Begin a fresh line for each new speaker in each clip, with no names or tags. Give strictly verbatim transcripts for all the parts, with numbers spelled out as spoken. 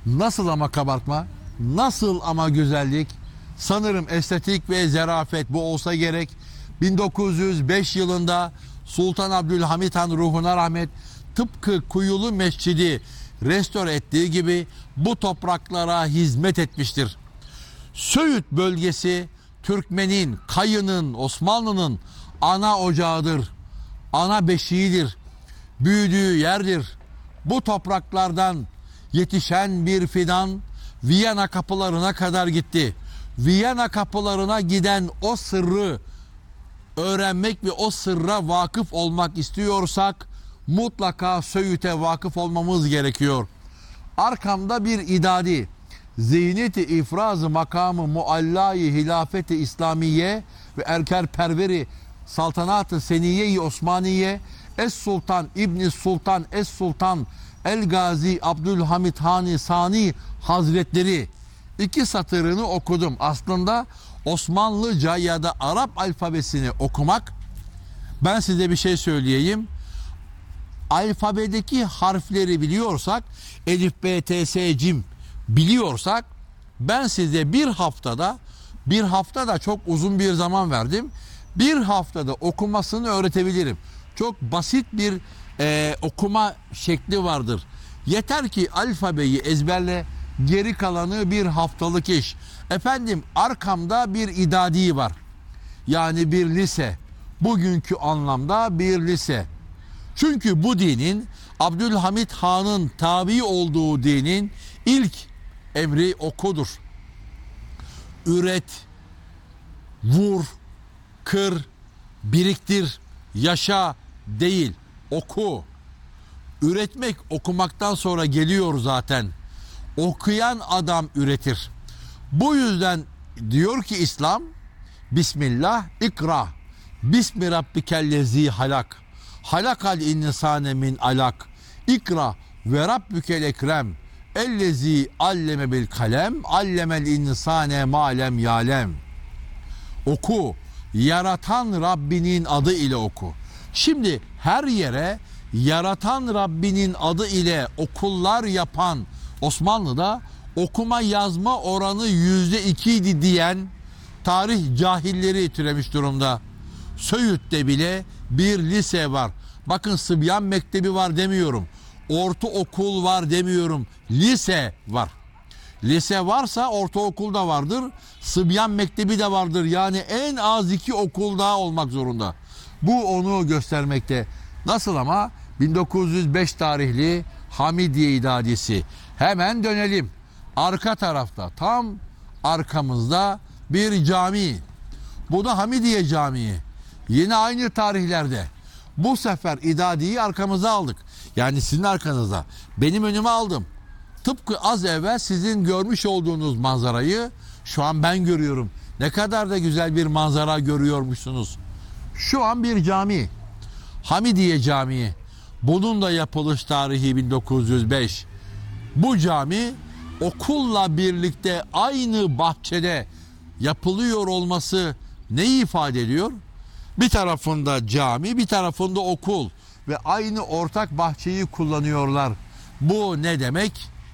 Nasıl ama kabartma? Nasıl ama güzellik? Sanırım estetik ve zarafet bu olsa gerek. bin dokuz yüz beş yılında Sultan Abdülhamit Han ruhuna rahmet, tıpkı Kuyulu Mescidi restore ettiği gibi bu topraklara hizmet etmiştir. Söğüt bölgesi Türkmenin, Kayı'nın, Osmanlı'nın ana ocağıdır. Ana beşiğidir. Büyüdüğü yerdir. Bu topraklardan yetişen bir fidan Viyana kapılarına kadar gitti. Viyana kapılarına giden o sırrı öğrenmek ve o sırra vakıf olmak istiyorsak mutlaka Söğüt'e vakıf olmamız gerekiyor. Arkamda bir idadi, zihniyeti ifraz-ı makamı muallayı hilafeti İslamiye ve erker perveri saltanat-ı seniye-i Osmaniye Es Sultan İbni Sultan Es Sultan El Gazi Abdülhamit Hani Sani Hazretleri iki satırını okudum. Aslında Osmanlıca ya da Arap alfabesini okumak, ben size bir şey söyleyeyim. Alfabedeki harfleri biliyorsak, elif, b, t, s, cim biliyorsak, ben size bir haftada, bir hafta da çok uzun bir zaman verdim, bir haftada okumasını öğretebilirim. Çok basit bir e, okuma şekli vardır. Yeter ki alfabeyi ezberle, geri kalanı bir haftalık iş. Efendim, arkamda bir idadi var. Yani bir lise. Bugünkü anlamda bir lise. Çünkü bu dinin, Abdülhamit Han'ın tabi olduğu dinin ilk emri okudur. Üret, vur, kır, biriktir, yaşa değil, oku. Üretmek okumaktan sonra geliyor zaten. Okuyan adam üretir. Bu yüzden diyor ki İslam, Bismillah, ikra. Bismi rabbikellezi halak. Halakal insane min alak. İkra ve rabbükel ekrem. Ellezi alleme bil kalem. Allemel insane malem yalem. Oku. Yaratan Rabbinin adı ile oku. Şimdi her yere yaratan Rabbinin adı ile okullar yapan Osmanlı'da okuma yazma oranı yüzde ikiydi diyen tarih cahilleri türemiş durumda. Söğüt'te bile bir lise var. Bakın, Sıbyan Mektebi var demiyorum. Ortaokul var demiyorum. Lise var. Lise varsa ortaokul da vardır. Sıbyan Mektebi de vardır. Yani en az iki okul daha olmak zorunda. Bu onu göstermekte. Nasıl ama? bin dokuz yüz beş tarihli Hamidiye İdadisi. Hemen dönelim. Arka tarafta, tam arkamızda bir cami. Bu da Hamidiye Camii. Yine aynı tarihlerde. Bu sefer İdadi'yi arkamıza aldık. Yani sizin arkanızda. Benim önüme aldım. Tıpkı az evvel sizin görmüş olduğunuz manzarayı şu an ben görüyorum. Ne kadar da güzel bir manzara görüyormuşsunuz. Şu an bir cami. Hamidiye Camii. Bunun da yapılış tarihi bin dokuz yüz beş. Bu cami okulla birlikte aynı bahçede yapılıyor olması neyi ifade ediyor? Bir tarafında cami, bir tarafında okul ve aynı ortak bahçeyi kullanıyorlar. Bu ne demek?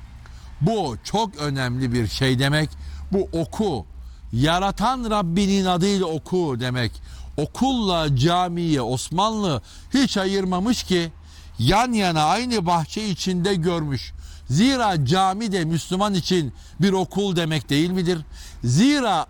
Bu çok önemli bir şey demek. Bu oku, yaratan Rabbinin adıyla oku demek. Okulla camiye Osmanlı hiç ayırmamış ki, yan yana aynı bahçe içinde görmüş. Zira cami de Müslüman için bir okul demek değil midir? Zira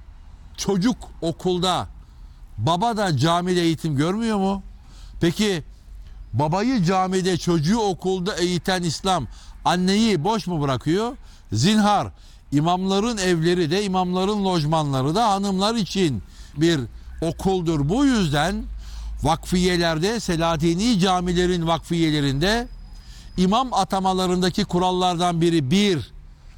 çocuk okulda, baba da camide eğitim görmüyor mu? Peki babayı camide, çocuğu okulda eğiten İslam anneyi boş mu bırakıyor? Zinhar. İmamların evleri de, imamların lojmanları da hanımlar için bir okuldur. Bu yüzden vakfiyelerde, Selahatini camilerin vakfiyelerinde imam atamalarındaki kurallardan biri: bir,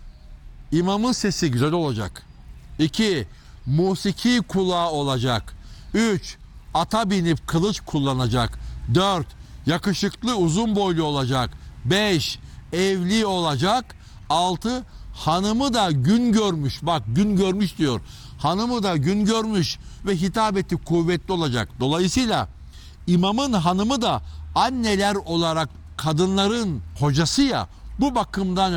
imamın sesi güzel olacak. İki, musiki kulağı olacak. Üç, ata binip kılıç kullanacak. Dört, yakışıklı uzun boylu olacak. Beş, evli olacak. Altı, hanımı da gün görmüş. Bak, gün görmüş diyor. Hanımı da gün görmüş ve hitabeti kuvvetli olacak. Dolayısıyla imamın hanımı da anneler olarak kadınların hocası ya, bu bakımdan